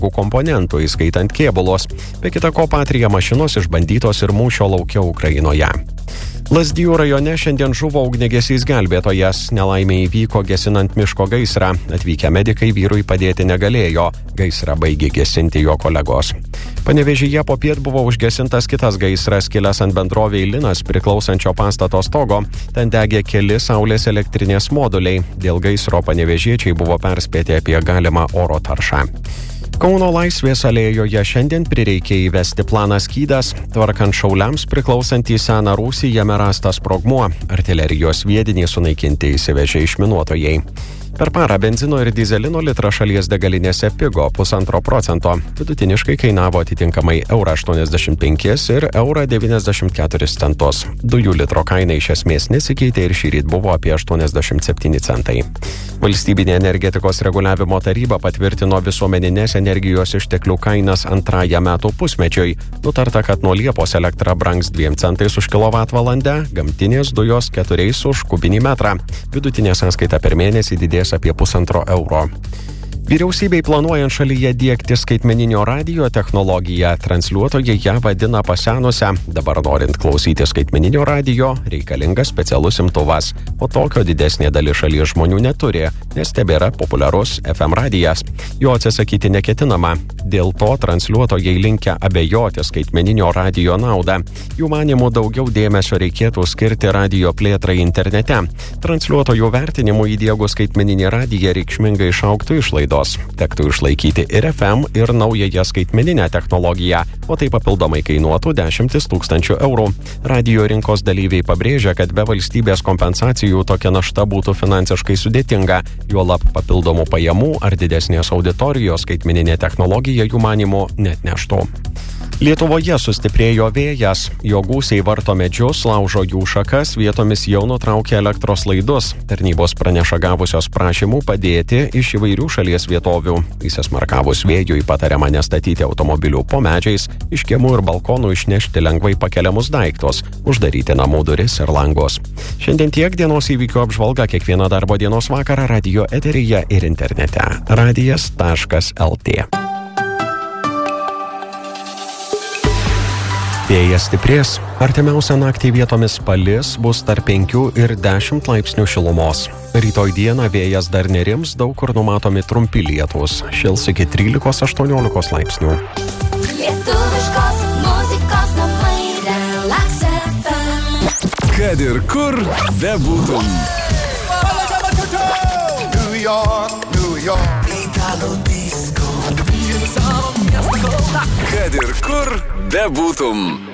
komponentų, įskaitant kėbulos. Be kita ko, Patria mašinos išbandytos ir mūšio lauke Ukrainoje. Lazdijų rajone šiandien žuvo ugniagesys gelbėtojas. Nelaimė įvyko gesinant miško gaisrą. Atvykę medikai vyrui padėti negalėjo. Gaisrą baigė gesinti jo kolegos. Panevėžyje popiet buvo užgesintas kitas gaisras, kilęs ant bendrovei Linas priklausančio pastato stogo. Ten degė keli saulės elektrinės moduliai. Dėl gaisro panevėžiečiai buvo perspėti apie galimą oro taršą. Kauno Laisvės alėjoje šiandien prireikė įvesti planą Skydas. Tvarkant šauliams priklausantį seną rūsį jame rastas sprogmuo. Artilerijos sviedinį sunaikinti įsivežė išminuotojai. Per parą benzino ir dyzelino litrą šalies degalinėse pigo 1,5%. Vidutiniškai kainavo atitinkamai €85 ir €94. Dujų litro kaina iš esmės nesikeitė ir šįryt buvo apie 87 centai. Valstybinė energetikos reguliavimo taryba patvirtino visuomeninės energijos išteklių kainas antrajam metų pusmečiui. Nutarta, kad nuo Liepos elektra brangs 2 centais už kilovatvalandę, gamtinės dujos 4 už kubinį metrą. Vidutinė sąskaita per mėnesį didės apie €1,5. Vyriausybei planuojant šalyje diegti skaitmeninio radijo technologiją, transliuotojai ją vadina pasenusią. Dabar norint klausyti skaitmeninio radijo, reikalingas specialus imtuvas. O tokio didesnė dalis šalies žmonių neturi, nes tebėra populiarus FM radijas. Jo atsisakyti neketinama. Dėl to transliuotojai linkę abejoti skaitmeninio radijo naudą. Jų manymų daugiau dėmesio reikėtų skirti radijo plėtrai internete. Transliuotojų vertinimu įdiegus skaitmeninį radiją reikšmingai išaugtų išlaidos. Tektų išlaikyti ir FM, ir naująją skaitmeninę technologiją, o tai papildomai kainuotų 10 tūkstančių eurų. Radijo rinkos dalyviai pabrėžia, kad be valstybės kompensacijų tokia našta būtų finansiškai sudėtinga, juolab papildomų pajamų ar didesnės auditorijos skaitmeninė technologija jų manymu neatneštų. Lietuvoje sustiprėjo vėjas, jo gūsiai varto medžius, laužo jų šakas, vietomis jau nutraukė elektros laidus. Tarnybos praneša gavusios prašymų padėti iš įvairių šalies vietovių. Įsismarkavus vėjui patariama nestatyti automobilių po medžiais, iš kiemų ir balkonų išnešti lengvai pakeliamus daiktus, uždaryti namų duris ir langus. Šiandien tiek, dienos įvykių apžvalga kiekvieną darbo dienos vakarą radijo eteryje ir internete. radijas.lt. Vėjas stiprės, artimiausią naktį vietomis palis, bus tarp 5 ir 10 laipsnių šilumos. Rytoj dieną vėjas dar nerims, daug kur numatomi trumpi lietūs, šils iki 13-18 laipsnių. Lietuviškos muzikos namai Relax FM. Kad ir kur bebūtum. New York, Italo disco. Kad ir kur bebūtum.